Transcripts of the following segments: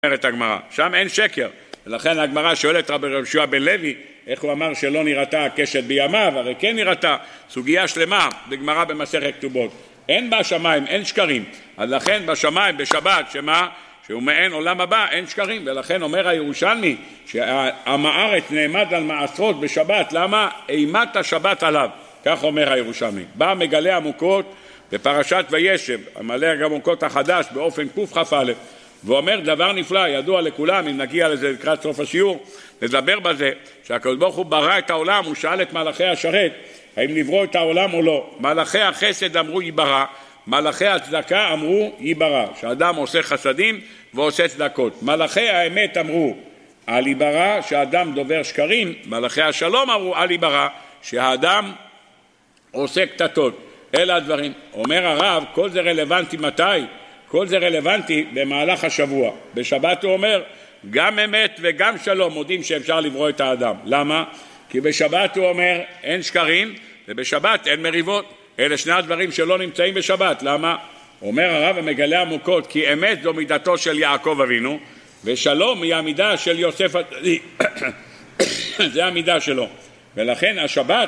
אומרת הגמרא, שם אין שקר, ולכן הגמרא שואלת רבי יהושע בן לוי, איך הוא אמר שלא נראתה הקשת בימיו, הרי כן נראתה, סוגיה שלמה בגמרא במסכת כתובות, אין בשמיים, אין שקרים, אז לכן בשמיים, בשבת, שמה? שהוא מעין עולם הבא, אין שקרים, ולכן אומר הירושלמי, שעם הארץ נעמד על מעשרות בשבת, למה? אימת השבת עליו, כך אומר הירושלמי, בא מגלה עמוקות בפרשת וישב, המלא עמוקות החדש באופן קכ"א, ואומר דבר נפלא, ידוע לכולם, אם נגיע לזה לקראת סוף השיעור, לדבר בזה, שהקדוש ברוך הוא ברא את העולם, הוא שאל את מלאכי השרת, האם נברוא את העולם או לא. מלאכי החסד אמרו ייברא, מלאכי הצדקה אמרו ייברא, שאדם עושה חסדים ועושה צדקות. מלאכי האמת אמרו אל ייברא, שאדם דובר שקרים, מלאכי השלום אמרו אל ייברא, שהאדם עושה קטטות. אלה הדברים. אומר הרב, כל זה רלוונטי מתי? כל זה רלוונטי במהלך השבוע. בשבת הוא אומר, גם אמת וגם שלום מודים שאפשר לברוא את האדם. למה? כי בשבת הוא אומר, אין שקרים, ובשבת אין מריבות. אלה שני הדברים שלא נמצאים בשבת. למה? אומר הרב המגלה עמוקות, כי אמת זו מידתו של יעקב אבינו, ושלום היא המידה של יוסף הצדיק. זה המידה שלו. ולכן השבת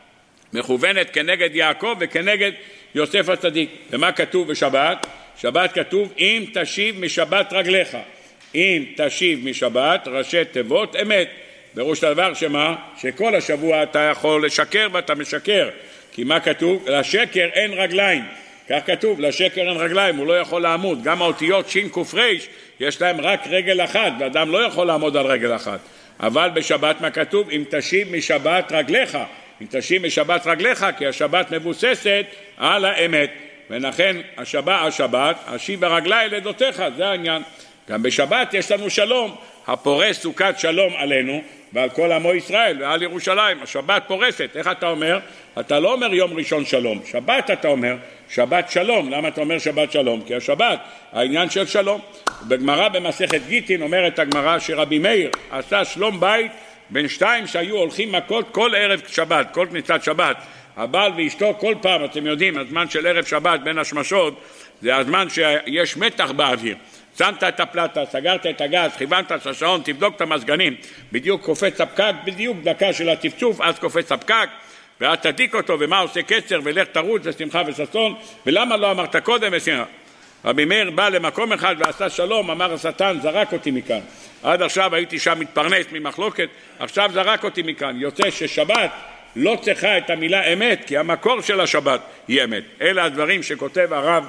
מכוונת כנגד יעקב וכנגד יוסף הצדיק. ומה כתוב בשבת? שבת כתוב, אם תשיב משבת רגליך. אם תשיב משבת, ראשי תיבות, אמת. בראש הדבר שמה? שכל השבוע אתה יכול לשקר ואתה משקר. כי מה כתוב? לשקר אין רגליים. כך כתוב, לשקר אין רגליים, הוא לא יכול לעמוד. גם האותיות שין כופרש, יש להם רק רגל אחת, ואדם לא יכול לעמוד על רגל אחת. אבל בשבת מה כתוב? אם תשיב משבת רגליך. אם תשיב משבת רגליך, כי השבת מבוססת על האמת. ולכן השבת, השיב הרגלי לדותיך, זה העניין. גם בשבת יש לנו שלום, הפורס סוכת שלום עלינו ועל כל עמו ישראל ועל ירושלים. השבת פורסת, איך אתה אומר? אתה לא אומר יום ראשון שלום, שבת אתה אומר שבת שלום. למה אתה אומר שבת שלום? כי השבת, העניין של שלום. בגמרא במסכת גיטין אומרת הגמרא שרבי מאיר עשה שלום בית בין שתיים שהיו הולכים מכות כל ערב שבת, כל כניסת שבת. הבעל ואשתו כל פעם, אתם יודעים, הזמן של ערב שבת בין השמשות, זה הזמן שיש מתח באוויר. שמת את הפלטה, סגרת את הגז, כיוונת את השעון, תבדוק את המזגנים, בדיוק קופץ הפקק, בדיוק דקה של הטפצוף, אז קופץ הפקק, ואז תדיק אותו, ומה עושה קצר, ולך תרוץ לשמחה וששון, ולמה לא אמרת קודם? רבי מאיר בא למקום אחד ועשה שלום, אמר השטן, זרק אותי מכאן. עד עכשיו הייתי שם מתפרנס ממחלוקת, עכשיו זרק אותי מכאן. יוצא ששבת לא צריכה את המילה אמת, כי המקור של השבת היא אמת. אלה הדברים שכותב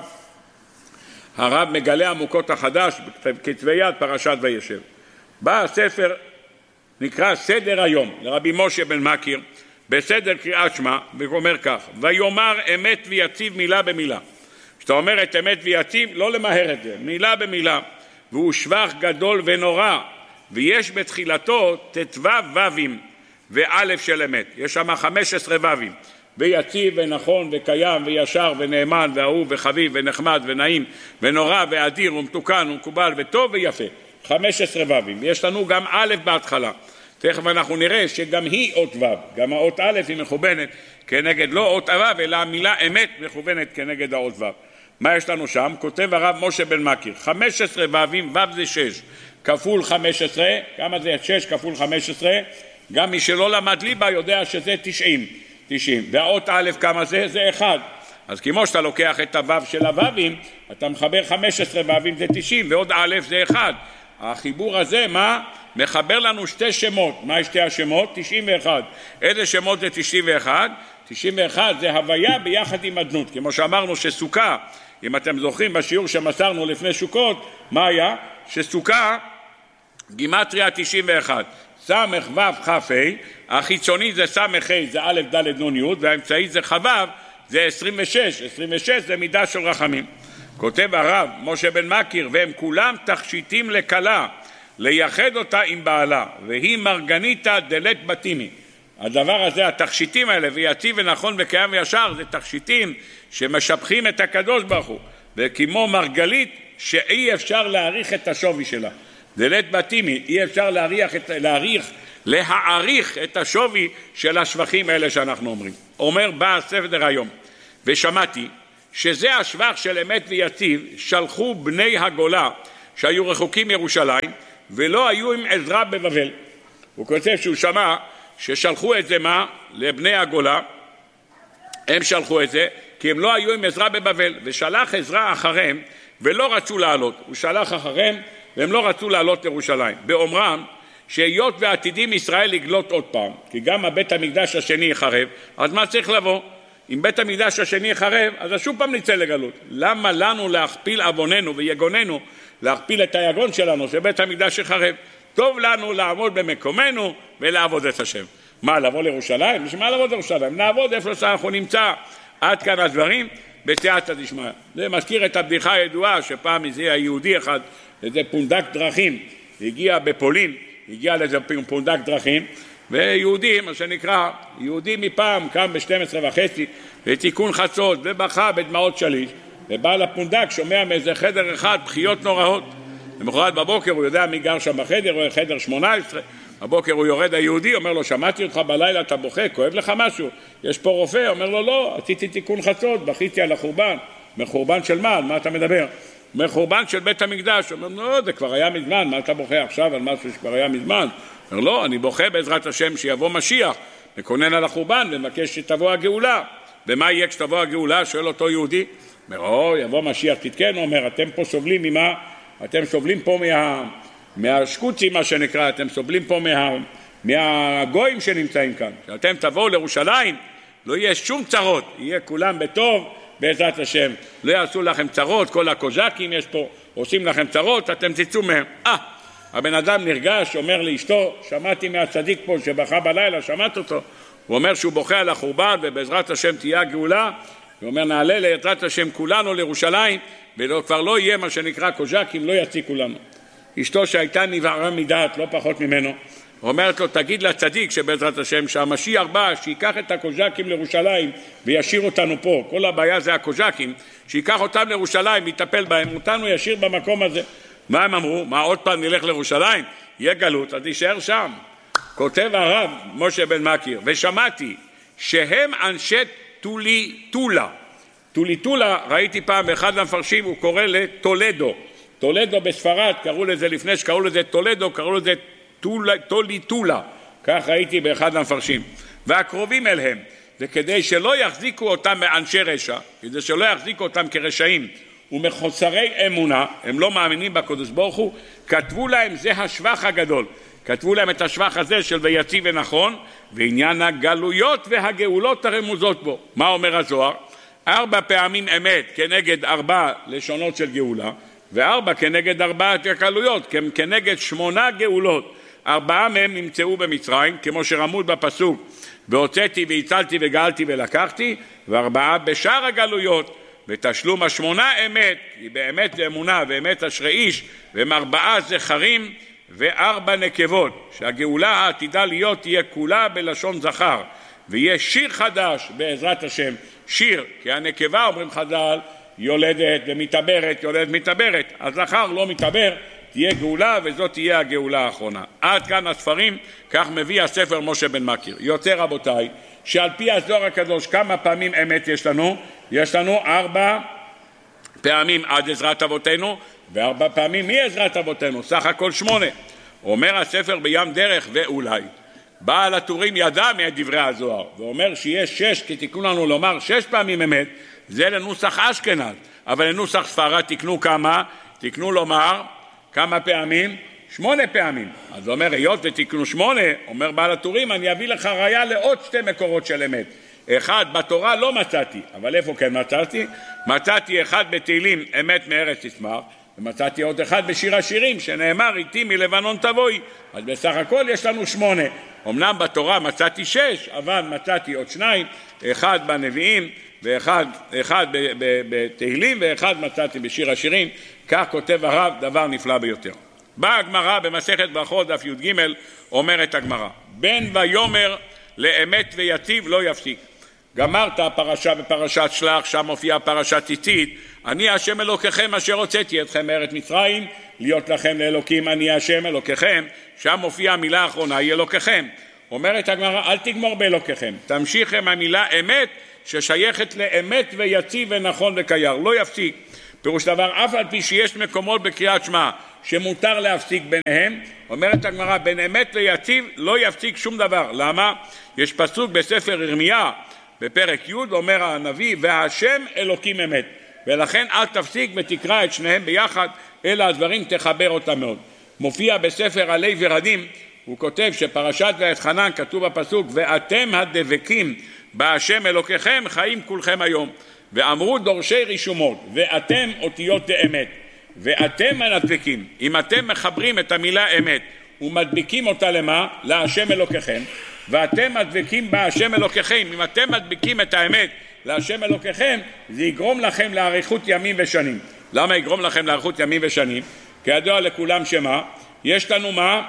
הרב מגלה עמוקות החדש, כתבי יד פרשת וישב. בא הספר, נקרא סדר היום, לרבי משה בן מכיר, בסדר קריאת שמע, ואומר כך, ויאמר אמת ויציב מילה במילה. כשאתה אומר את אמת ויציב, לא למהר את זה, מילה במילה, והוא שבח גדול ונורא, ויש בתחילתו ט"ו ו"ים, ואלף של אמת, יש שם 15 ו"ים, ויציב ונכון וקיים וישר ונאמן ואהוב וחביב ונחמד ונעים ונורא ואדיר ומתוקן ומקובל וטוב ויפה, 15 ו"ים. יש לנו גם א' בהתחלה, תכף אנחנו נראה שגם היא אות ו', גם האות א' היא מכוונת כנגד לא אות ו' אלא המילה אמת מכוונת כנגד האות ו'. מה יש לנו שם? כותב הרב משה בן מכיר, 15 ו"ים, ו' זה 6 כפול 15, כמה זה 6 כפול 15? גם מי שלא למד ליבה יודע שזה 90, והאות א' כמה זה? זה 1. אז כמו שאתה לוקח את הו' של הו"ים, אתה מחבר 15 ו"ים זה 90, ועוד א' זה 1. החיבור הזה, מה? מחבר לנו שתי שמות. מה שתי השמות? 91. איזה שמות זה 91? 91 זה הוויה ביחד עם אדנות. כמו שאמרנו שסוכה, אם אתם זוכרים בשיעור שמסרנו לפני שוקות, מה היה? שסוכה, גימטריה 91. סמך ו' כ"ה, החיצוני זה סמך ה' זה א' ד' נ' י', והאמצעי זה כ"ו, זה 26. 26 זה מידה של רחמים. כותב הרב משה בן מכיר, והם כולם תכשיטים לקלה, לייחד אותה עם בעלה, והיא מרגניתא דלת בתימי. הדבר הזה, התכשיטים האלה, ויציב ונכון וקיים וישר, זה תכשיטים שמשבחים את הקדוש ברוך הוא, וכמו מרגלית שאי אפשר להעריך את השווי שלה. דלת בתימי, אי אפשר להעריך את השווי של השבחים האלה שאנחנו אומרים. אומר בא הספר היום, ושמעתי שזה השבח של אמת ויציב, שלחו בני הגולה שהיו רחוקים מירושלים ולא היו עם עזרה בבבל. הוא כותב שהוא שמע ששלחו את זה מה? לבני הגולה, הם שלחו את זה כי הם לא היו עם עזרה בבבל, ושלח עזרה אחריהם ולא רצו לעלות. הוא שלח אחריהם והם לא רצו לעלות לירושלים, באומרם שהיות ועתידים ישראל לגלות עוד פעם, כי גם הבית המקדש השני יחרב, אז מה צריך לבוא? אם בית המקדש השני יחרב, אז שוב פעם נצא לגלות. למה לנו להכפיל אבוננו ויגוננו, להכפיל את היגון שלנו שבית המקדש יחרב? טוב לנו לעמוד במקומנו ולעבוד את השם. מה, לבוא לירושלים? בשביל מה לעבוד לירושלים? נעבוד איפה שאנחנו נמצא. עד כאן הדברים בסייעתא דשמיא. זה מזכיר את הבדיחה הידועה שפעם איזה יהודי אחד, איזה פונדק דרכים, הגיע בפולין, הגיע לאיזה פונדק דרכים, ויהודי, מה שנקרא, יהודי מפעם קם ב-12:30 ותיקון חצות ובכה בדמעות שליש, ובא לפונדק, שומע מאיזה חדר אחד בחיות נוראות. למחרת בבוקר הוא יודע מי גר שם בחדר, הוא חדר 18, בבוקר הוא יורד היהודי, אומר לו, שמעתי אותך בלילה, אתה בוכה, כואב לך משהו? יש פה רופא? אומר לו, לא, עשיתי תיקון חצות, בכיתי על החורבן. מחורבן של מה? על מה אתה מדבר? מחורבן של בית המקדש. אומר, לא, זה כבר היה מזמן, מה אתה בוכה עכשיו על משהו שכבר היה מזמן? אומר, לא, אני בוכה בעזרת השם שיבוא משיח, מקונן על החורבן ומבקש שתבוא הגאולה. ומה יהיה כשתבוא הגאולה? שואל אותו יהודי. אומר, יבוא משיח, תתקן, אומר, אתם פה סובלים ממה? אתם סובלים פה מהשקוצים, מה שנקרא, אתם סובלים פה מהגויים שנמצאים כאן. כשאתם תבואו לירושלים, לא יהיה שום צרות, יהיה כולם בטוב, בעזרת השם. לא יעשו לכם צרות, כל הקוז'קים יש פה, עושים לכם צרות, אתם תצאו מהם. הבן אדם נרגש, אומר לאשתו, שמעתי מהצדיק פה שבכה בלילה, שמעת אותו, הוא אומר שהוא בוכה על החורבן, ובעזרת השם תהיה הגאולה, הוא אומר, נעלה לעזרת השם כולנו לירושלים, וכבר לא יהיה מה שנקרא קוז'קים, לא יציקו לנו. אשתו שהייתה נבערה מדעת, לא פחות ממנו, אומרת לו, תגיד לצדיק שבעזרת השם שהמשיח בא, שיקח את הקוז'קים לירושלים וישאיר אותנו פה. כל הבעיה זה הקוז'קים, שיקח אותם לירושלים, יטפל בהם, אותנו ישאיר במקום הזה. מה הם אמרו? מה, עוד פעם נלך לירושלים? יהיה גלות, אז יישאר שם. כותב הרב משה בן מכיר, ושמעתי שהם אנשי טוליטולה. טוליטולה, ראיתי פעם באחד המפרשים, הוא קורא לטולדו. טולדו בספרד, קראו לזה לפני שקראו לזה טולדו, קראו לזה טוליטולה. כך ראיתי באחד המפרשים. והקרובים אליהם, זה כדי שלא יחזיקו אותם מאנשי רשע, כדי שלא יחזיקו אותם כרשעים ומחוסרי אמונה, הם לא מאמינים בקדוש ברוך הוא, כתבו להם, זה השבח הגדול. כתבו להם את השבח הזה של ויציב ונכון, ועניין הגלויות והגאולות הרמוזות בו. מה אומר הזוהר? 4 פעמים אמת כנגד 4 לשונות של גאולה, ו4 כנגד 4 גלויות, כנגד 8 גאולות. 4 מהם נמצאו במצרים, כמו שרמוד בפסוק, והוצאתי והצלתי וגאלתי ולקחתי, ו4 בשאר הגלויות, ותשלום 8 אמת, היא באמת אמונה ואמת אשרי איש, והם 4 זכרים ו4 נקבות, שהגאולה העתידה להיות תהיה כולה בלשון זכר, ויהיה שיר חדש בעזרת השם, שיר, כי הנקבה אומרים חז"ל, יולדת ומתעברת, יולדת מתעברת, הזכר לא מתעבר, תהיה גאולה וזאת תהיה הגאולה האחרונה. עד כאן הספרים, כך מביא הספר משה בן מכיר. יוצא רבותיי, שעל פי הזוהר הקדוש כמה פעמים אמת יש לנו? יש לנו 4 פעמים עד עזרת אבותינו, ו4 פעמים מעזרת אבותינו, סך הכל 8. אומר הספר בים דרך ואולי. בעל הטורים ידע מדברי הזוהר, ואומר שיש 6, כי תקנו לנו לומר 6 פעמים אמת, זה לנוסח אשכנז, אבל לנוסח ספרד תקנו כמה? תקנו לומר כמה פעמים? 8 פעמים. אז הוא אומר, היות ותקנו 8, אומר בעל הטורים, אני אביא לך ראיה לעוד 2 מקורות של אמת. 1 בתורה לא מצאתי, אבל איפה כן מצאתי? מצאתי 1 בתהילים, אמת מארץ תשמח, ומצאתי עוד 1 בשיר השירים, שנאמר איתי מלבנון תבואי. אז בסך הכל יש לנו 8. אמנם בתורה מצאתי 6, אבל מצאתי עוד 2, 1 בנביאים, ואחד בתהילים, ו1 מצאתי בשיר השירים. כך כותב הרב, דבר נפלא ביותר. באה הגמרא במסכת ברכות דף י"ג, אומרת הגמרא, בין ויאמר לאמת ויציב לא יפסיק. גמרת פרשה בפרשת שלח, שם מופיעה פרשת ציצית, אני השם אלוקיכם אשר הוצאתי אתכם מארץ מצרים, להיות לכם לאלוקים, אני השם אלוקיכם, שם מופיעה המילה האחרונה, היא אלוקיכם. אומרת הגמרא, אל תגמור באלוקיכם, תמשיך עם המילה אמת, ששייכת לאמת ויציב ונכון וקייר, לא יפסיק. פירוש דבר, אף על פי שיש מקומות בקריאת שמע שמותר להפסיק ביניהם, אומרת הגמרא, בין אמת ליציב לא יפסיק שום דבר. למה? יש פסוק בספר ירמיה בפרק י', אומר הנביא, והשם אלוקים אמת, ולכן אל תפסיק ותקרא את שניהם ביחד, אלא הדברים תחבר אותם מאוד. מופיע בספר עלי ורדים, הוא כותב שפרשת ואתחנן כתוב בפסוק, ואתם הדבקים בהשם אלוקיכם חיים כולכם היום, ואמרו דורשי רישומות, ואתם אותיות דאמת, ואתם הדבקים. אם אתם מחברים את המילה אמת ומדביקים אותה למה? להשם אלוקיכם, ואתם הדבקים בהשם אלוקיכם, אם אתם מדביקים את האמת להשם אלוקיכם, זה יגרום לכם לאריכות ימים ושנים. למה יגרום לכם לאריכות ימים ושנים? כידוע לכולם שמה? יש לנו מה?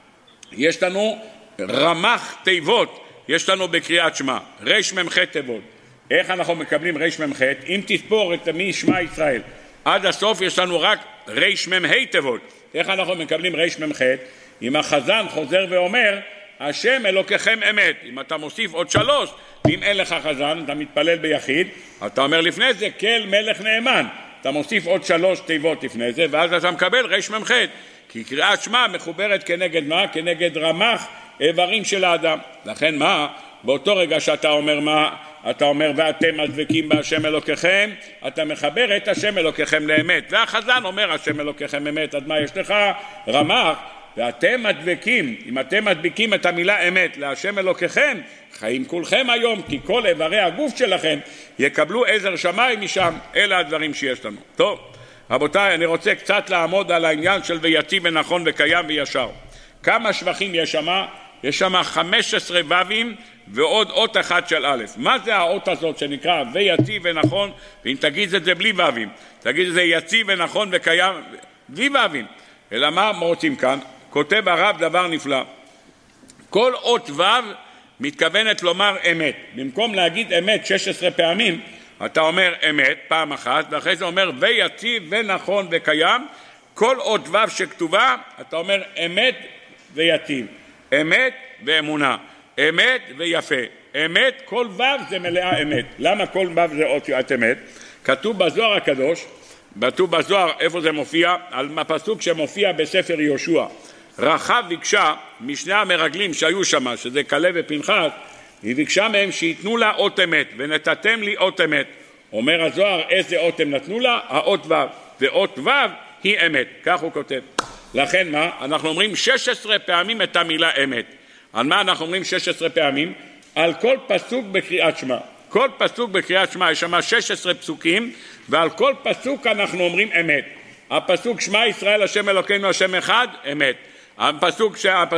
יש לנו רמ"ח תיבות, יש לנו בקריאת שמע, רש ממ"ח תיבות. איך אנחנו מקבלים רש ממ"ח? אם תספור את משמע ישראל עד הסוף יש לנו רק רש ממ"ה תיבות. איך אנחנו מקבלים רש ממ"ח? אם החזן חוזר ואומר השם אלוקיכם אמת, אם אתה מוסיף עוד 3, ואם אין לך חזן אתה מתפלל ביחיד, אתה אומר לפני זה כל מלך נאמן, אתה מוסיף עוד 3 תיבות לפני זה, ואז אתה מקבל רש ממ"ח. כי קריאת שמע מחוברת כנגד מה? כנגד רמ"ח איברים של האדם. לכן מה? באותו רגע שאתה אומר מה? אתה אומר ואתם הדבקים בהשם אלוקיכם, אתה מחבר את השם אלוקיכם לאמת, והחזן אומר השם אלוקיכם אמת, עד מה יש לך? רמ"ח. ואתם הדבקים, אם אתם מדביקים את המילה אמת להשם אלוקיכם, חיים כולכם היום, כי כל איברי הגוף שלכם יקבלו עזר שמיים משם. אלה הדברים שיש לנו. טוב, רבותיי, אני רוצה קצת לעמוד על העניין של ויציב ונכון וקיים וישר. כמה שבחים יש שם? יש שם 15 ו"ים ועוד אות אחד של א'. מה זה האות הזאת שנקרא ויציב ונכון? ואם תגיד את זה בלי ו"ים, תגיד את זה יציב ונכון וקיים בלי ו"ים. אלא מה רוצים כאן? כותב הרב דבר נפלא. כל אות ו' מתכוונת לומר אמת. במקום להגיד אמת 16 פעמים, אתה אומר אמת פעם אחת, ואחרי זה אומר ויציב ונכון וקיים. כל אות ו' שכתובה, אתה אומר אמת ויציב, אמת ואמונה, אמת ויפה. אמת, כל ו' זה מלאה אמת. למה כל ו' זה אות אמת? כתוב בזוהר הקדוש, כתוב בזוהר, איפה זה מופיע? על הפסוק שמופיע בספר יהושע. רחב ביקשה משני המרגלים שהיו שם, שזה כלב ופנחס, היא ביקשה מהם שיתנו לה אות אמת, ונתתם לי אות אמת. אומר הזוהר, איזה אות הם נתנו לה? האות ו', ואות ו' היא אמת. כך הוא כותב. לכן מה? אנחנו אומרים 16 פעמים את המילה אמת. על מה אנחנו אומרים 16 פעמים? על כל פסוק בקריאת שמע. כל פסוק בקריאת שמע, יש שם 16 פסוקים, ועל כל פסוק אנחנו אומרים אמת. הפסוק שמע ישראל השם אלוקינו השם אחד, אמת. הפסוק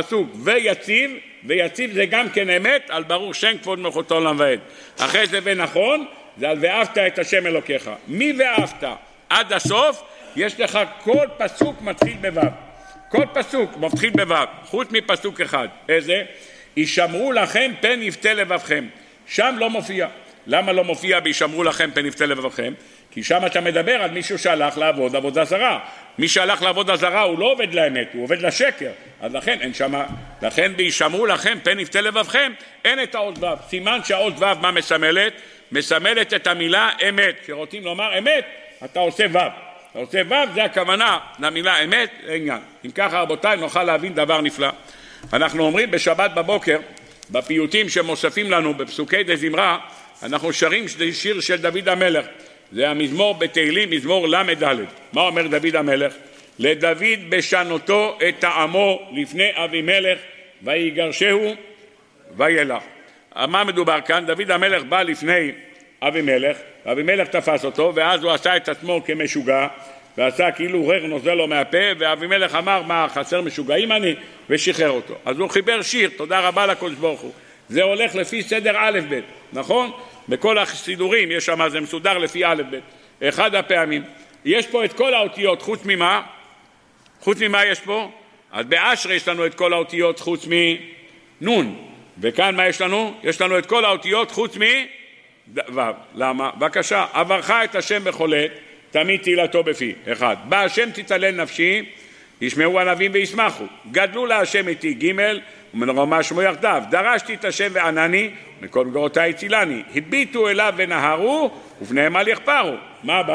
ויציב, ויציב זה גם כן אמת, על ברוך שם כבוד מלכותו לעולם ועד. אחרי זה ונכון, זה על ואהבת את השם אלוקיך. מי ואהבת? עד הסוף, יש לך כל פסוק מתחיל בו'. כל פסוק מתחיל בו', חוץ מפסוק אחד. איזה? ישמרו לכם פן יפתה לבבכם. שם לא מופיע. למה לא מופיע בישמרו לכם פן יפתה לבבכם? כי שם אתה מדבר על מישהו שהלך לעבוד עבודה זרה. מי שהלך לעבוד הזרה הוא לא עובד לאמת, הוא עובד לשקר. אז לכן אין שם, לכן בישמרו לכם פן יפתה לבבכם, אין את האות ו'. סימן שהאות ו' מה מסמלת? מסמלת את המילה אמת. כשרוצים לומר אמת, אתה עושה ו'. אתה עושה ו', זה הכוונה למילה אמת, עניין. אם ככה רבותיי נוכל להבין דבר נפלא. אנחנו אומרים בשבת בבוקר, בפיוטים שמוספים לנו בפסוקי דזמרה, אנחנו שרים שיר של דוד המלך. זה המזמור בתהילים, מזמור למד. מה אומר דוד המלך? לדוד בשנותו את העמו לפני אבימלך ויגרשהו וילך. מה מדובר כאן? דוד המלך בא לפני אבימלך, אבימלך תפס אותו, ואז הוא עשה את עצמו כמשוגע, ועשה כאילו רר נוזל לו מהפה, ואבימלך אמר מה חסר משוגעים אני, ושחרר אותו. אז הוא חיבר שיר, תודה רבה לקדוש ברוך הוא. זה הולך לפי סדר א' ב', נכון? בכל הסידורים יש שם, זה מסודר לפי א' ב'. אחד הפעמים. יש פה את כל האותיות, חוץ ממה? חוץ ממה יש פה? אז באשר יש לנו את כל האותיות חוץ מנון. וכאן מה יש לנו? יש לנו את כל האותיות חוץ ו'. למה? בבקשה, עברך את השם בכל עת, תמיד תהילתו בפי. אחד. בהשם תתעלל נפשי, ישמעו ענבים וישמחו. גדלו להשם איתי ג' ומנורמה שמו יחדיו. דרשתי את השם וענני, מכל גבורותיי הצילני. הביטו אליו ונהרו, ופניהם אל יחפרו. מה הבא?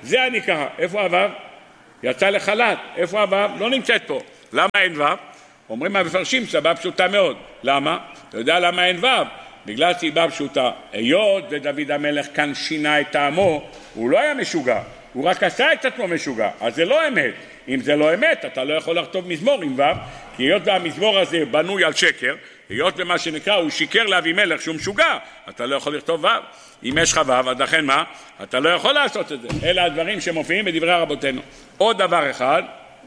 זה הנקרא. איפה הוו? יצא לחל"ת. איפה הוו? לא נמצאת פה. למה אין וו? אומרים המפרשים סיבה פשוטה מאוד. למה? אתה יודע למה אין וו? בגלל סיבה פשוטה. היות ודוד המלך כאן שינה את טעמו, הוא לא היה משוגע, הוא רק עשה את עצמו משוגע, אז זה לא אמת. אם זה לא אמת, אתה לא יכול לכתוב מזמור עם וו, כי היות והמזמור הזה בנוי על שקר, היות במה שנקרא הוא שיקר לאבימלך שהוא משוגע, אתה לא יכול לכתוב וו. אם יש לך וו, אז לכן מה? אתה לא יכול לעשות את זה. אלה הדברים שמופיעים בדברי רבותינו. עוד דבר אחד,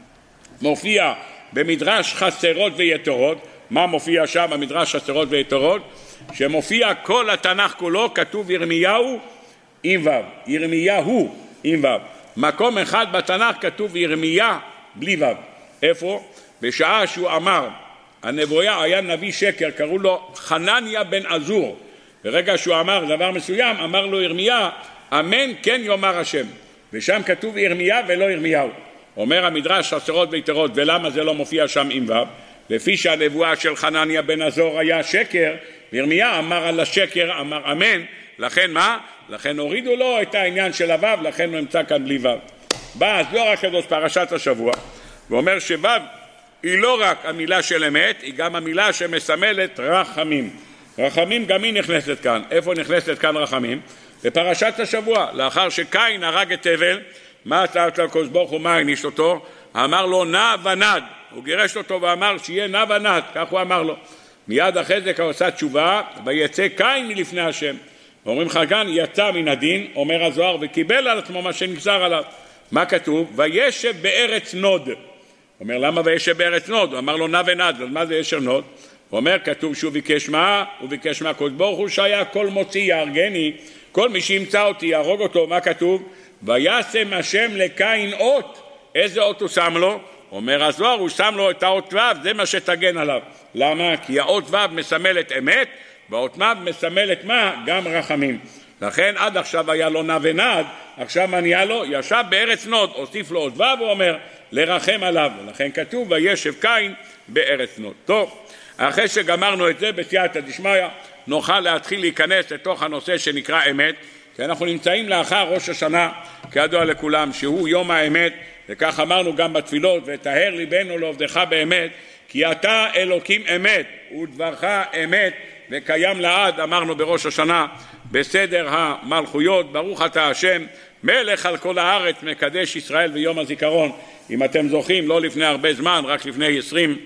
מופיע במדרש חסרות ויתרות. מה מופיע שם במדרש חסרות ויתרות? שמופיע כל התנ"ך כולו, כתוב ירמיהו עם וו. ירמיהו עם וו. מקום אחד בתנ"ך כתוב ירמיה בלי וו. איפה? בשעה שהוא אמר, הנבואה היה נביא שקר, קראו לו חנניה בן עזור. ברגע שהוא אמר דבר מסוים, אמר לו ירמיה, אמן כן יאמר השם. ושם כתוב ירמיה ולא ירמיהו. אומר המדרש חסרות ויתרות, ולמה זה לא מופיע שם עם וו? לפי שהנבואה של חנניה בן עזור היה שקר, ירמיה אמר על השקר, אמר אמן, לכן מה? לכן הורידו לו את העניין של הוו, לכן הוא נמצא כאן בלי וו. בא הזוהר הקדוש פרשת השבוע, ואומר שוו היא לא רק המילה של אמת, היא גם המילה שמסמלת רחמים. רחמים גם היא נכנסת כאן. איפה נכנסת כאן רחמים? בפרשת השבוע, לאחר שקין הרג את הבל, מה עשה הקדוש ברוך הוא, מה העניש אותו? אמר לו נע ונד, הוא גירש אותו ואמר שיהיה נע ונד, כך הוא אמר לו. מיד אחרי זה הוא עשה תשובה, ויצא קין מלפני השם. אומרים לך כאן, יצא מן הדין, אומר הזוהר, וקיבל על עצמו מה שנגזר עליו. מה כתוב? וישב בארץ נוד. אומר, למה וישב בארץ נוד? הוא אמר לו נע ונד, אז מה זה ישר נוד? הוא אומר, כתוב שהוא ביקש מה? הוא ביקש מהקדוש ברוך הוא שהיה כל מוציא יהרגני, כל מי שימצא אותי יהרוג אותו. מה כתוב? וישם השם לקין אות. איזה אות הוא שם לו? אומר הזוהר, הוא שם לו את האות וו, זה מה שתגן עליו. למה? כי האות וו מסמלת אמת, והאות וו מסמלת מה? גם רחמים. לכן עד עכשיו היה לו נע ונד, עכשיו מה נהיה לו? ישב בארץ נוד, הוסיף לו אות וו, הוא אומר לרחם עליו. לכן כתוב וישב קין בארץ נוד. טוב, אחרי שגמרנו את זה בסייעתא דשמיא, נוכל להתחיל להיכנס לתוך הנושא שנקרא אמת, כי אנחנו נמצאים לאחר ראש השנה, כידוע לכולם, שהוא יום האמת, וכך אמרנו גם בתפילות, ותהר ליבנו לעובדך באמת, כי אתה אלוקים אמת, ודברך אמת, וקיים לעד, אמרנו בראש השנה, בסדר המלכויות, ברוך אתה השם, מלך על כל הארץ, מקדש ישראל ויום הזיכרון. אם אתם זוכרים, לא לפני הרבה זמן, רק לפני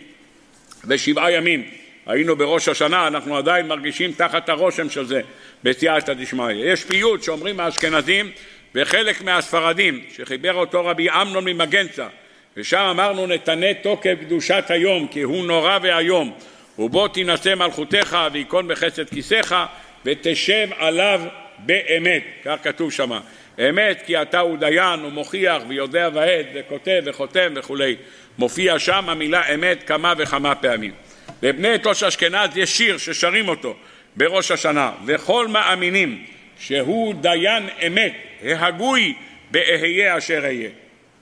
27 ימים, היינו בראש השנה, אנחנו עדיין מרגישים תחת הרושם של זה, בסייעתא דשמיא. יש פיוט שאומרים האשכנזים, וחלק מהספרדים, שחיבר אותו רבי אמנון ממגנצה, ושם אמרנו נתנה תוקף קדושת היום, כי הוא נורא והיום, ובו תינשא מלכותך, ויקון בחסד כיסך, ותשב עליו באמת. כך כתוב שמה. אמת, כי אתה הוא דיין, הוא מוכיח, ויודע ועד, וכותב וחותם וכו'. מופיע שם המילה אמת כמה וכמה פעמים. לבני תוש אשכנז יש שיר ששרים אותו בראש השנה, וכל מאמינים שהוא דיין אמת, ההגוי באהיה אשר אהיה.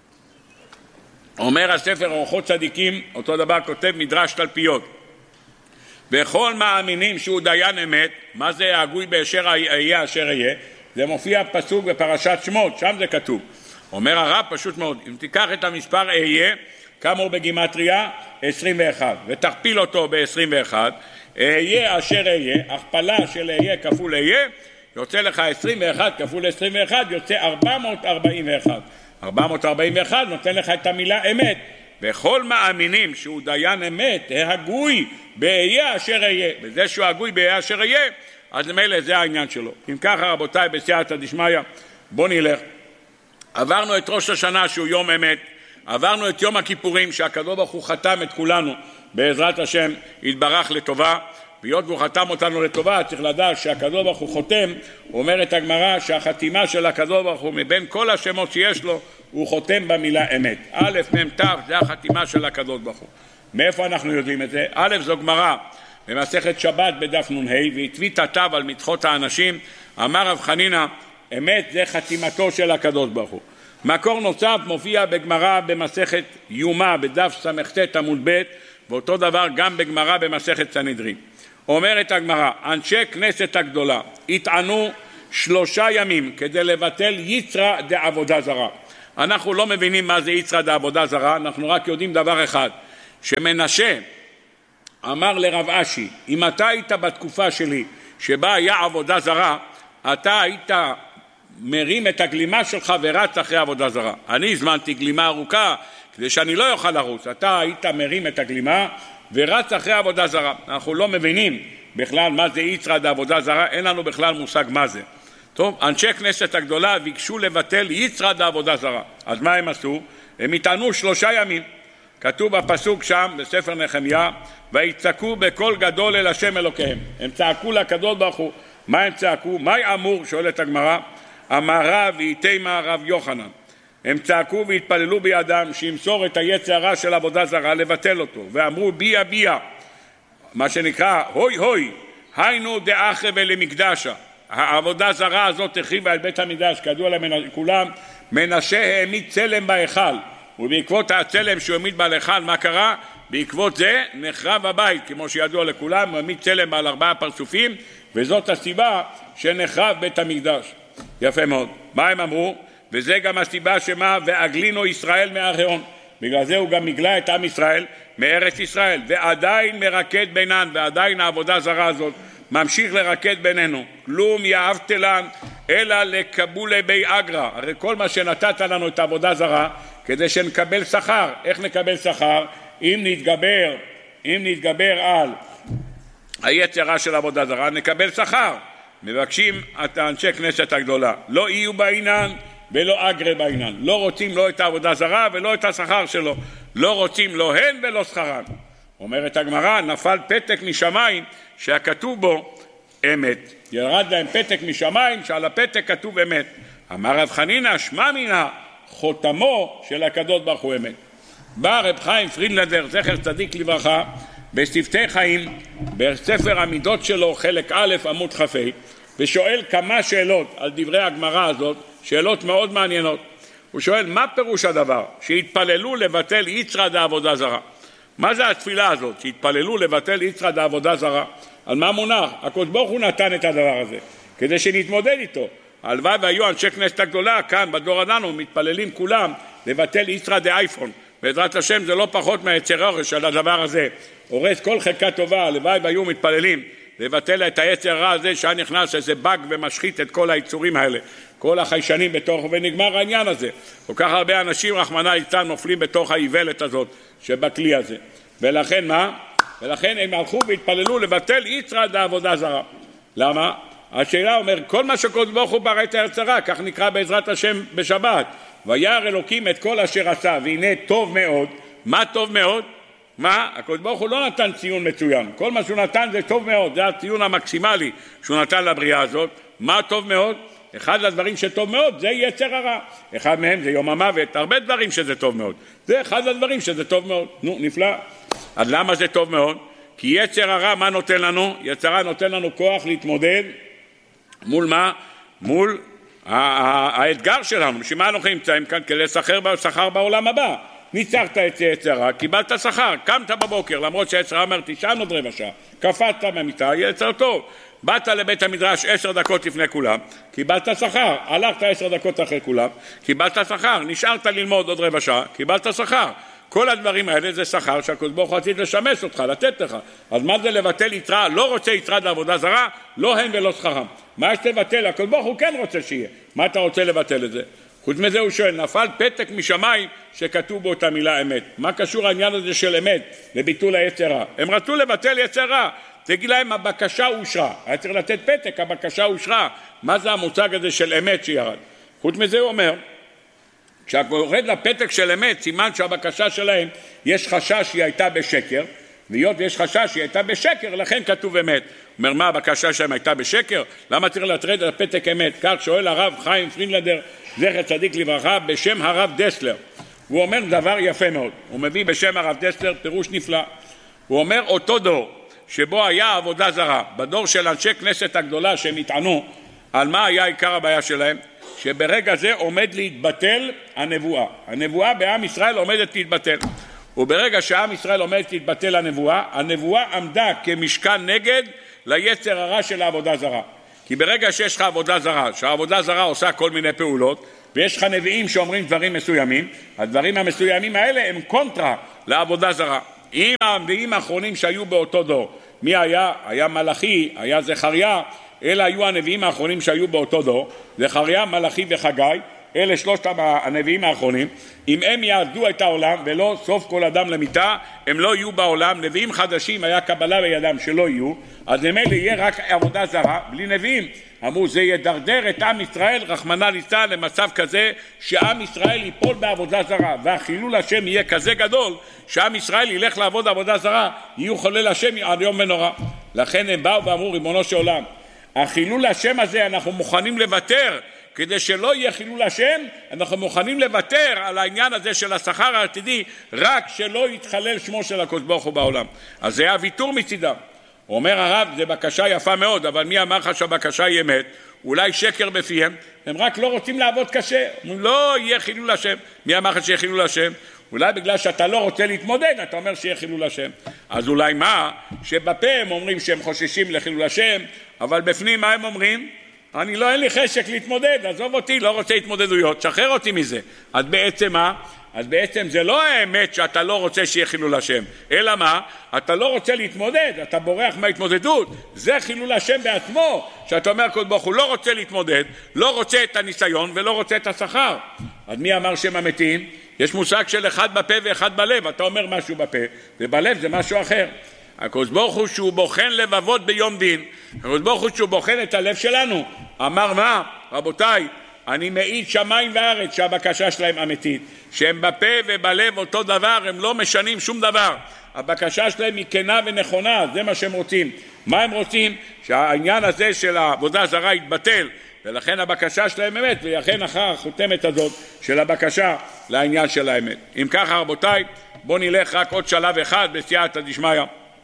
אומר הספר אורחות צדיקים, אותו דבר כותב מדרש תלפיות, וכל מאמינים שהוא דיין אמת. מה זה ההגוי באשר אהיה אשר אהיה? זה מופיע פסוק בפרשת שמות, שם זה כתוב. אומר הרב פשוט מאוד, אם תיקח את המספר אהיה, כמה הוא בגימטריה? 21, ותכפיל אותו ב-21, אהיה אשר אהיה, הכפלה של אהיה כפול אהיה, יוצא לך 21 כפול 21, יוצא 441. 441 נותן לך את המילה אמת. וכל מאמינים שהוא דיין אמת, ההגוי באהיה אשר אהיה. בזה שהוא הגוי באהיה אשר אהיה, אז למילא זה העניין שלו. אם ככה רבותיי בסייעתא דשמיא, בוא נלך. עברנו את ראש השנה שהוא יום אמת, עברנו את יום הכיפורים שהקדוש ברוך הוא חתם את כולנו בעזרת השם יתברך לטובה, והיות והוא חתם אותנו לטובה, צריך לדעת שהקדוש ברוך הוא חותם. אומרת הגמרא שהחתימה של הקדוש ברוך הוא מבין כל השמות שיש לו, הוא חותם במילה אמת. א' מ' ת' זה החתימה של הקדוש ברוך הוא. מאיפה אנחנו יודעים את זה? א' זו גמרא במסכת שבת בדף נ"ה, והטבית התו על מתחות האנשים, אמר רב חנינא, אמת זה חתימתו של הקדוש ברוך הוא. מקור נוסף מופיע בגמרא במסכת יומא בדף ס"ט עמוד ב', ואותו דבר גם בגמרא במסכת סנהדרין. אומרת הגמרא, אנשי כנסת הגדולה יטענו 3 ימים כדי לבטל יצרא דעבודה זרה. אנחנו לא מבינים מה זה יצרא דעבודה זרה, אנחנו רק יודעים דבר אחד, שמנשה אמר לרב אשי, אם אתה היית בתקופה שלי שבה היה עבודה זרה, אתה היית מרים את הגלימה שלך ורץ אחרי עבודה זרה. אני הזמנתי גלימה ארוכה כדי שאני לא יוכל לרוץ, אתה היית מרים את הגלימה ורץ אחרי עבודה זרה. אנחנו לא מבינים בכלל מה זה יצרא דעבודה זרה, אין לנו בכלל מושג מה זה. טוב, אנשי כנסת הגדולה ביקשו לבטל יצרא דעבודה זרה. אז מה הם עשו? הם התענו 3 ימים. כתוב בפסוק שם בספר נחמיה, ויצעקו בקול גדול אל השם אלוקיהם. הם צעקו לקדוש ברוך הוא. מה הם צעקו? מה אמור? שואלת הגמרא. אמר רב ויתימה רב יוחנן. הם צעקו והתפללו בידם שימסור את היצר הרע של עבודה זרה לבטל אותו, ואמרו ביה ביה, מה שנקרא הוי הוי, היינו דאחרי ולמקדשה. העבודה זרה הזאת החריבה את בית המקדש. כדוע לכולם, מנשה העמיד צלם בהיכל, ובעקבות הצלם שהוא העמיד בהיכל, מה קרה? בעקבות זה נחרב הבית, כמו שידוע לכולם, הוא העמיד צלם בעל 4 פרצופים, וזאת הסיבה שנחרב בית המקדש. יפה מאוד. מה הם אמרו? וזה גם הסיבה שמה? והגלינו ישראל מהארון. בגלל זה הוא גם מגלה את עם ישראל מארץ ישראל, ועדיין מרקד בינן, ועדיין העבודה זרה הזאת ממשיך לרקד בינינו. כלום יאהבתלן אלא לקבולי בי אגרא. הרי כל מה שנתת לנו את העבודה זרה כדי שנקבל שכר. איך נקבל שכר? אם נתגבר על היצרה של עבודה זרה נקבל שכר. מבקשים את אנשי כנסת הגדולה, לא יהיו בעינן ולא אגרה בעינן. לא רוצים לא את העבודה זרה ולא את השכר שלו, לא רוצים לא הן ולא שכרן. אומרת הגמרא, נפל פתק משמיים שהכתוב בו אמת. ירד להם פתק משמיים שעל הפתק כתוב אמת. אמר רב חנינא, שמע מינה, חותמו של הקדוש ברוך הוא אמת. בא רב חיים פרידלנדר זכר צדיק לברכה בשפתי חיים בספר המידות שלו חלק א' עמוד כ"ה, ושואל כמה שאלות על דברי הגמרא הזאת, שאלות מאוד מעניינות. הוא שואל מה פירוש הדבר שהתפללו לבטל יצרא דעבודה זרה? מה זה התפילה הזאת שהתפללו לבטל יצרא דעבודה זרה? על מה מונח? הקדוש ברוך הוא נתן את הדבר הזה כדי שנתמודד איתו. הלוואי והיו אנשי כנסת הגדולה כאן בדור שלנו מתפללים כולם לבטל יצרא דאייפון. בעזרת השם זה לא פחות מהיצר הרע של הדבר הזה, הורס כל חלקה טובה. הלוואי והיו מתפללים לבטל את היצר הרע הזה שהיה נכנס איזה באג ומשחית את כל היצורים האלה, כל החיישנים בתוכו, ונגמר העניין הזה. כל כך הרבה אנשים רחמנא ליצלן נופלים בתוך האיוולת הזאת שבכלי הזה. ולכן מה? ולכן הם הלכו והתפללו לבטל יצרא דעבודה זרה. למה? השאלה אומר, כל מה שקדוש ברוך הוא ברא את היצר הרע, כך נקרא בעזרת השם בשבת, וירא אלוקים את כל אשר עשה והנה טוב מאוד. מה טוב מאוד? מה? הקדוש ברוך הוא לא נתן ציון מצוין, כל מה שהוא נתן זה טוב מאוד, זה הציון המקסימלי שהוא נתן לבריאה הזאת. מה טוב מאוד? אחד הדברים שטוב מאוד זה יצר הרע, אחד מהם זה יום המוות, הרבה דברים שזה טוב מאוד, זה אחד הדברים שזה טוב מאוד. נו, נפלא. אז למה זה טוב מאוד? כי יצר הרע מה נותן לנו? יצר הרע נותן לנו כוח להתמודד מול מה? מול האתגר שלנו. בשביל מה אנחנו נמצאים כאן? כדי לשכר בעולם הבא. ניצחת את יצר הרע, קיבלת שכר, קמת בבוקר, למרות שיצר הרע אומר תישן עוד רבע שעה, קפצת מהמיטה, יצר טוב. באת לבית המדרש 10 דקות לפני כולם, קיבלת שכר. הלכת 10 דקות אחרי כולם, קיבלת שכר. נשארת ללמוד עוד רבע שעה, קיבלת שכר. כל הדברים האלה זה שכר שהקדוש ברוך הוא רצית לשמש אותך, לתת לך. אז מה זה לבטל יצרה? לא רוצה יצרה לעבודה זרה, לא הם ולא שכרם. מה יש לבטל? הקדוש ברוך הוא כן רוצה שיהיה. מה אתה רוצה לבטל את זה? חוץ מזה הוא שואל, נפל פתק משמיים שכתוב בו את המילה אמת. מה קשור העניין הזה של אמת לביטול היצר הרע? הם רצו לבטל יצר רע, תגיד להם הבקשה אושרה. היה צריך לתת פתק, הבקשה אושרה. מה זה המושג הזה של אמת שירד? חוץ מזה הוא אומר, כשהורד לפתק של אמת, סימן שהבקשה שלהם יש חשש שהיא הייתה בשקר, והיות ויש חשש שהיא הייתה בשקר, לכן כתוב אמת. אומר, מה הבקשה שלהם הייתה בשקר? למה צריך לתרד לפתק אמת? כך שואל הרב חיים פרידלנדר זכר צדיק לברכה בשם הרב דסלר. הוא אומר דבר יפה מאוד, הוא מביא בשם הרב דסלר פירוש נפלא. הוא אומר, אותו דור שבו היה עבודה זרה, בדור של אנשי כנסת הגדולה שהם התענו, על מה היה עיקר הבעיה שלהם? שברגע זה עומד להתבטל הנבואה. הנבואה בעם ישראל עומדת להתבטל. וברגע שעם ישראל עומדת להתבטל הנבואה, הנבואה עמדה כמשכן נגד ליצר הרע של העבודה זרה. כי ברגע שיש לך עבודה זרה, שהעבודה זרה עושה כל מיני פעולות, ויש לך נביאים שאומרים דברים מסוימים, הדברים המסוימים האלה הם קונטרה לעבודה זרה. אם הנביאים האחרונים שהיו באותו דור, מי היה? היה מלאכי, היה זכריה, אלה היו הנביאים האחרונים שהיו באותו דור, זכריה, מלאכי וחגי, אלה שלושת הנביאים האחרונים. אם הם יעזדו את העולם ולא סוף כל אדם למיתה, הם לא יהיו בעולם. נביאים חדשים היה קבלה בידם שלא יהיו, אז למילא יהיה רק עבודה זרה בלי נביאים. אמרו זה ידרדר את עם ישראל רחמנא ליצלן למצב כזה שעם ישראל ייפול בעבודה זרה, והחילול השם יהיה כזה גדול שעם ישראל ילך לעבוד עבודה זרה, יהיו חולל השם עד יום ונורא. לכן הם באו ואמרו ריבונו של עולם, החילול השם הזה אנחנו מוכנים לוותר, כדי שלא יהיה חילול השם אנחנו מוכנים לוותר על העניין הזה של השכר העתידי, רק שלא יתחלל שמו של הקדוש ברוך הוא בעולם. אז זה היה ויתור מצידם. אומר הרב, זה בקשה יפה מאוד, אבל מי אמר לך שהבקשה היא אמת? אולי שקר בפיהם, הם רק לא רוצים לעבוד קשה, לא יהיה חילול השם. מי אמר לך שיהיה חילול השם? אולי בגלל שאתה לא רוצה להתמודד, אתה אומר שיהיה חילול השם. אז אולי מה? שבפה הם אומרים שהם חוששים לחילול השם, אבל בפנים מה הם אומרים? אין לי חשק להתמודד, עזוב אותי, לא רוצה התמודדויות, שחרר אותי מזה. אז בעצם מה? אז בעצם זה לא האמת שאתה לא רוצה שיהיה חילול השם, אלא מה? אתה לא רוצה להתמודד, אתה בורח מההתמודדות. זה חילול השם בעצמו, שאתה אומר כל ברוך הוא לא רוצה להתמודד, לא רוצה את הניסיון ולא רוצה את השכר. אז מי אמר שהם אמיתיים? יש מושג של אחד בפה ואחד בלב. אתה אומר משהו בפה ובלב זה משהו אחר. הקדוש ברוך הוא שהוא בוחן לבבות ביום דין, הקדוש ברוך הוא שהוא בוחן את הלב שלנו, אמר מה? רבותיי, אני מעיד שמיים וארץ שהבקשה שלהם אמיתית, שהם בפה ובלב אותו דבר, הם לא משנים שום דבר, הבקשה שלהם היא כנה ונכונה, זה מה שהם רוצים. מה הם רוצים? שהעניין הזה של העבודה זרה יתבטל, ולכן הבקשה שלהם אמת, ולכן אחר החותמת הזאת של הבקשה לעניין של האמת. אם ככה רבותיי, בואו נלך רק עוד שלב אחד בסייעתא דשמיא,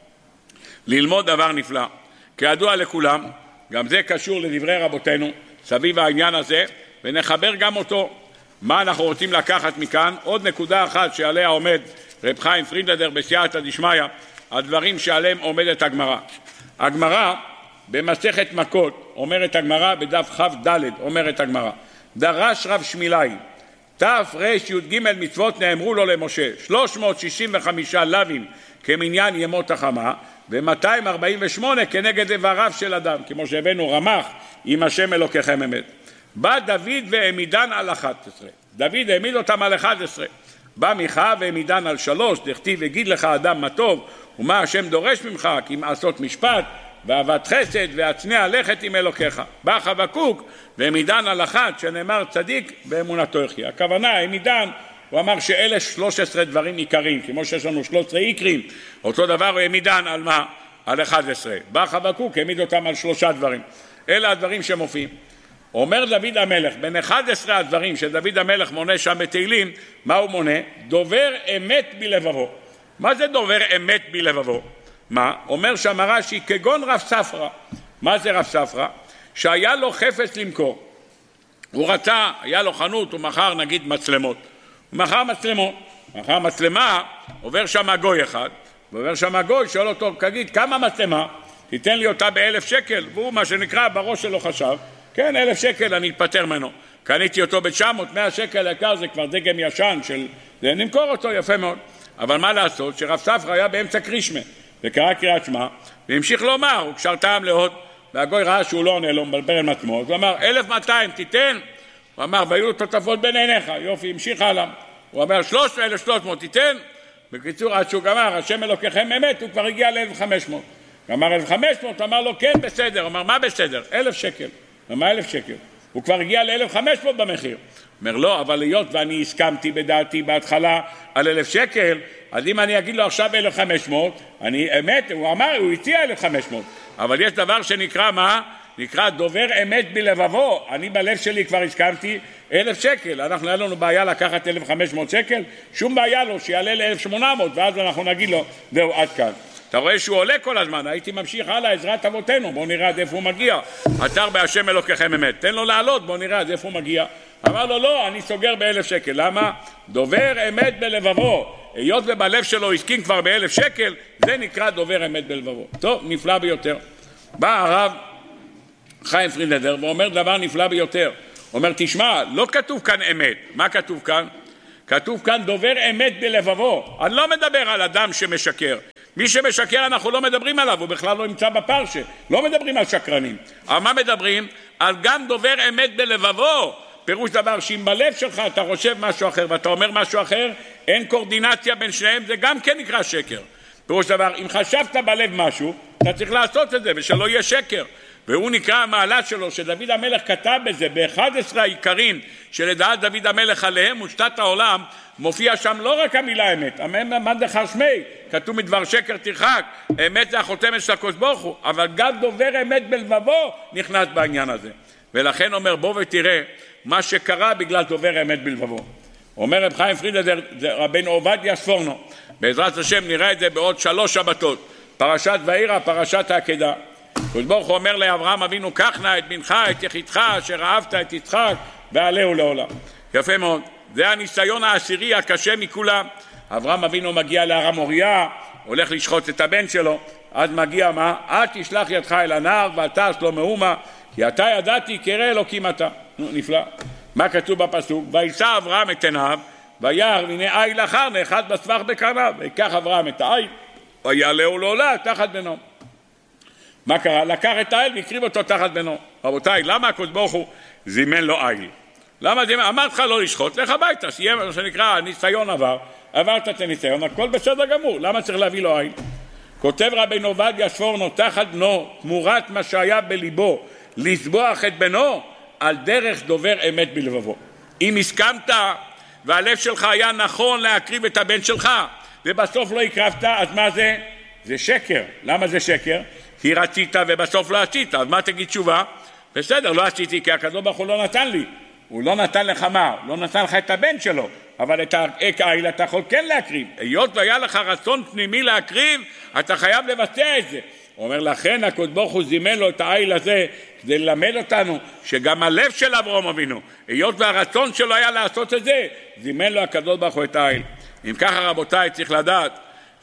ללמוד דבר נפלא. כידוע לכולם, גם זה קשור לדברי רבותינו סביב העניין הזה, ונחבר גם אותו. מה אנחנו רוצים לקחת מכאן? עוד נקודה אחת שעליה עומד רב חיים פרידלנדר בסייעתא דשמיא, הדברים שעליהם עומדת הגמרא. הגמרא במסכת מכות אומרת הגמרא, בדף כ"ד אומרת הגמרא, דרש רב שמילאי תרי"ג מצוות נאמרו לו למשה, 365 לווים כמניין ימות החמה, ו-248 כנגד איבריו של אדם, כמו שהבאנו רמ"ח עם השם אלוקיכם אמת. בא דוד והעמידן על 11, דוד העמיד אותם על 11, בא מיכה והעמידן על 3, דכתיב הגיד לך אדם מה טוב ומה השם דורש ממך, כי מעשות משפט ואהבת חסד והצנע לכת עם אלוקיך. בא חבקוק והעמידן על 1, שנאמר צדיק באמונתו יחיה. הכוונה העמידן, הוא אמר שאלה 13 דברים עיקריים, כמו שיש לנו 13 עיקרים, אותו דבר הוא העמידן על מה? על 11. בא חבקוק העמיד אותם על 3 דברים. אלה הדברים שמופיעים. אומר דוד המלך, בין 11 הדברים שדוד המלך מונה שם בתהילים, מה הוא מונה? דובר אמת בלבבו. מה זה דובר אמת בלבבו? מה? אומר שם רש"י כגון רב ספרא. מה זה רב ספרא? שהיה לו חפץ למכור. הוא רצה, היה לו חנות, הוא מכר נגיד מצלמות. הוא מכר מצלמות. מכר מצלמה, עובר שם גוי אחד, ועובר שם גוי, שואל אותו, תגיד, כמה מצלמה? תיתן לי אותה ב1,000 שקל. והוא מה שנקרא בראש שלו חשב, כן, 1,000 שקל אני אתפטר ממנו. קניתי אותו ב900, 100 שקל יקר, זה כבר דגם ישן של... זה נמכור אותו יפה מאוד. אבל מה לעשות? שרב ספרא היה באמצע קרישמה, וקרא קריאת שמע, והמשיך לומר, הוא קשר טעם להוד, והגוי ראה שהוא לא עונה לו, מבלבל עם עצמו, אז הוא אמר, 1,200 תיתן? הוא אמר, והיו לו תותפות בין עיניך, יופי, המשיך הלאה. הוא אומר, 1,300 תיתן? בקיצור, עד שהוא גמר, השם אלוקיכם אמת, הוא כבר הגיע ל-1,500. גמר 1,500, אמר לו, כן, בסדר. הוא אמר, מה בסדר? 1,000 שקל. מה 1,000 שקל? הוא כבר הגיע ל-1,500 במחיר. אומר, לא, אבל להיות ואני הסכמתי בדעתי בהתחלה על 1,000 שקל, אז אם אני אגיד לו עכשיו 1,500, אני אמת, הוא אמר, הוא הציע 1,500. אבל יש דבר שנקרא מה? נקרא דובר אמת בלבבו. אני בלב שלי כבר הסכמתי 1,000 שקל. אנחנו היה לנו בעיה לקחת 1,500 שקל, שום בעיה לו שיעלה ל-1,800, ואז אנחנו נגיד לו, זהו, עד כאן. אתה רואה שהוא עולה כל הזמן, הייתי ממשיך הלאה, עזרת אבותינו, בואו נראה עד איפה הוא מגיע. עתר בהשם אלוקיכם אמת, תן לו לעלות, בואו נראה עד איפה הוא מגיע. אמר לו, לא, אני סוגר ב1,000 שקל. למה? דובר אמת בלבבו. היות ובלב שלו הסכים כבר ב1,000 שקל, זה נקרא דובר אמת בלבבו. טוב, נפלא ביותר. בא הרב חיים פרידלנדר, ואומר דבר נפלא ביותר. אומר, תשמע, לא כתוב כאן אמת. מה כתוב כאן? כתוב כאן דובר אמת בלבבו. אני לא מדבר על אדם שמשקר. מי שמשקר אנחנו לא מדברים עליו, הוא בכלל לא נמצא בפרשה. לא מדברים על שקרנים. אבל מה מדברים? על גם דובר אמת בלבבו. פירוש דבר שאם בלב שלך אתה חושב משהו אחר ואתה אומר משהו אחר, אין קורדינציה בין שניהם, זה גם כן נקרא שקר. פירוש דבר, אם חשבת בלב משהו, אתה צריך לעשות את זה ושלא יהיה שקר. והוא נקרא המעלה שלו, שדוד המלך כתב בזה, ב-11 העיקרים שלדעת דוד המלך עליהם ושתת העולם, מופיע שם לא רק המילה אמת, אמן דחר שמי, כתוב מדבר שקר תרחק, אמת זה החותמת של הקדוש ברוך הוא, אבל גם דובר אמת בלבבו נכנס בעניין הזה. ולכן אומר, בוא ותראה מה שקרה בגלל דובר אמת בלבבו. אומר רב חיים פרידלנדר, רבנו עובדיה ספורנו, בעזרת השם נראה את זה בעוד 3 שבתות, פרשת ואירא, פרשת העקדה. הקדוש ברוך הוא אומר לאברהם אבינו, קח נא את בנך, את יחידך, אשר אהבת את יצחק, ועלהו לעולם. יפה מאוד. זה הניסיון העשירי הקשה מכולם. אברהם אבינו מגיע להר המוריה, הולך לשחוט את הבן שלו, אז מגיע מה? תשלח ידך אל הנער, ואל תעש לו מאומה, כי אתה ידעתי קרא אלוקים אתה. נפלא. מה כתוב בפסוק? וישא אברהם את עיניו, וירא והנה איל אחר נחת בסבך בקרניו, ויקח אברהם את האיל, ויעלהו לעולה תחת בנו. מה קרה? לקח את האיל והקריב אותו תחת בנו. רבותיי, למה הקדוש ברוך הוא זימן לו איל? למה זימן? אמרת לך לא לשחוט, לך הביתה, סיים מה שנקרא ניסיון עברת את הניסיון, הכל בסדר גמור, למה צריך להביא לו איל? כותב רבנו עובדיה ספורנו, תחת בנו תמורת מה שהיה בליבו לסבוח את בנו על דרך דובר אמת בלבבו. אם הסכמת והלב שלך היה נכון להקריב את הבן שלך ובסוף לא הקרבת, אז מה זה? זה שקר. למה זה שקר? כי רצית ובסוף לא עשית, אז מה תגיד תשובה? בסדר, לא עשיתי כי הקדוש ברוך הוא לא נתן לי. הוא לא נתן לך מה? לא נתן לך את הבן שלו, אבל את האיל אתה יכול כן להקריב. היות והיה לך רצון פנימי להקריב, אתה חייב לבצע את זה. הוא אומר, לכן הקדוש ברוך הוא זימן לו את האיל הזה כדי ללמד אותנו שגם הלב של אברהם אבינו, היות והרצון שלו היה לעשות את זה, זימן לו הקדוש ברוך הוא את האיל. אם ככה רבותיי, צריך לדעת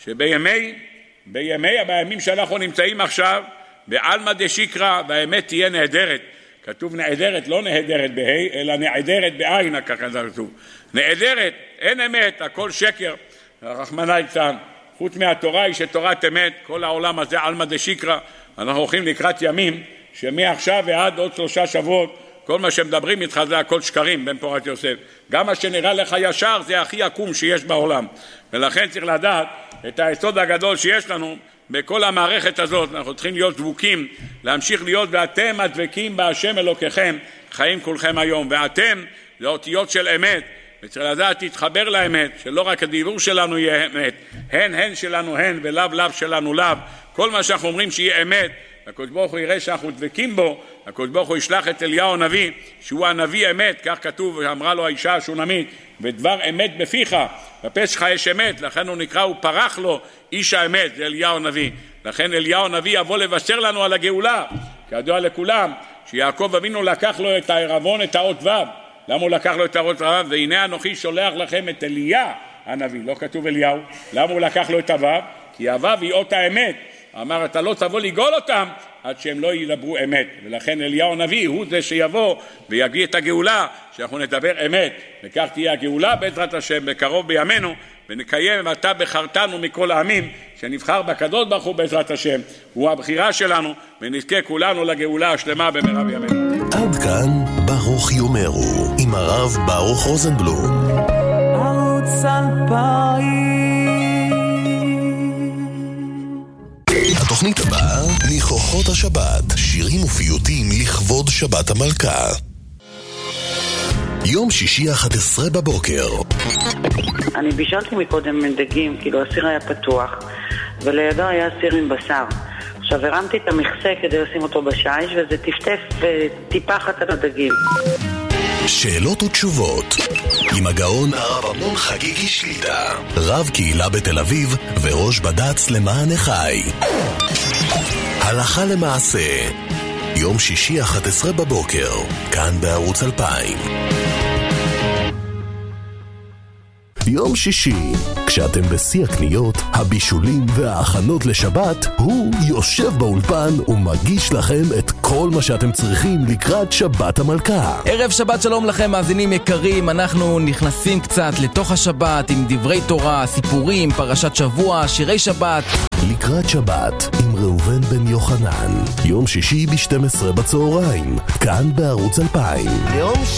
בימים שאנחנו נמצאים עכשיו, בעלמא דשיקרא, והאמת תהיה נהדרת. כתוב נהדרת, לא נהדרת בהי, אלא נהדרת בעין, ככה זה כתוב. נהדרת, אין אמת, הכל שקר. רחמנא ליצלן. חוץ מהתורה היא שתורת אמת, כל העולם הזה עלמא דשיקרא. אנחנו הולכים לקראת ימים, שמעכשיו ועד עוד 3 שבועות, כל מה שמדברים איתך זה הכל שקרים, בן פורת יוסף. גם מה שנראה לך ישר זה הכי עקום שיש בעולם. ולכן צריך לדעת את היסוד הגדול שיש לנו בכל המערכת הזאת. אנחנו צריכים להיות דבוקים, להמשיך להיות, ואתם הדבקים בהשם אלוקיכם, חיים כולכם היום. ואתם זה אותיות של אמת, וצריך לדעת להתחבר לאמת, שלא רק הדיבור שלנו יהיה אמת, הן שלנו הן ולאו שלנו לאו. כל מה שאנחנו אומרים שיהיה אמת, הקדוש ברוך הוא יראה שאנחנו דבקים בו, הקדוש ברוך הוא ישלח את אליהו הנביא, שהוא הנביא אמת, כך כתוב, אמרה לו האישה השונמית, ודבר אמת בפיך, בפה שלך יש אמת, לכן הוא נקרא, הוא פרח לו איש האמת, זה אליהו הנביא. לכן אליהו הנביא יבוא לבשר לנו על הגאולה, כידוע לכולם, שיעקב אבינו לקח לו את הערבון, את האות ו'. למה הוא לקח לו את האות ו'? והנה אנוכי שולח לכם את אליה הנביא, לא כתוב אליהו. למה הוא לקח לו את הו'? כי הו' היא אות האמת. אמר, אתה לא תבוא לגאול אותם עד שהם לא ידברו אמת. ולכן אליהו הנביא הוא זה שיבוא ויביא את הגאולה, שאנחנו נדבר אמת. וכך תהיה הגאולה בעזרת השם בקרוב בימינו, ונקיים ואתה בחרתנו מכל העמים, שנבחר בקדוש ברוך הוא בעזרת השם. הוא הבחירה שלנו, ונזכה כולנו לגאולה השלמה במהרה בימינו. עד כאן ברוך יאמרו, עם הרב ברוך רוזנבלום. ערוץ 2000. התוכנית הבאה, ניחוחות השבת, שירים ופיוטים לכבוד שבת המלכה. יום שישי 11 בבוקר. אני בישלתי מקודם דגים, כאילו הסיר היה פתוח, ולידו היה סיר עם בשר. עכשיו הרמתי את המכסה כדי לשים אותו בשיש, וזה טפטף וטיפחת על הדגים. שאלות ותשובות עם הגאון הרב אמנון חגיגי שליט"א, רב קהילה בתל אביב וראש בד"ץ למען החי. הלכה למעשה, יום שישי 11 בבוקר, כאן בערוץ 2000. יום שישי, כשאתם בשיא הקניות, הבישולים וההכנות לשבת, הוא יושב באולפן ומגיש לכם את כל מה שאתם צריכים לקראת שבת המלכה. ערב שבת שלום לכם מאזינים יקרים, אנחנו נכנסים קצת לתוך השבת עם דברי תורה, סיפורים, פרשת שבוע, שירי שבת. לקראת שבת עם ראובן בן יוחנן, יום שישי ב-12 בצהריים, כאן בערוץ 2000. יום